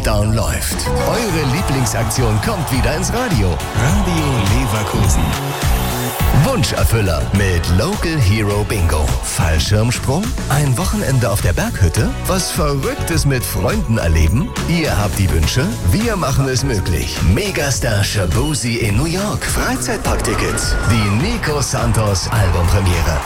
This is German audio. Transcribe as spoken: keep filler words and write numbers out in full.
Countdown läuft. Eure Lieblingsaktion kommt wieder ins Radio. Radio Leverkusen. Wunscherfüller mit Local Hero Bingo. Fallschirmsprung? Ein Wochenende auf der Berghütte? Was Verrücktes mit Freunden erleben? Ihr habt die Wünsche, wir machen es möglich. Megastar Shaboozey in New York. Freizeitparktickets. Die Nico Santos Albumpremiere.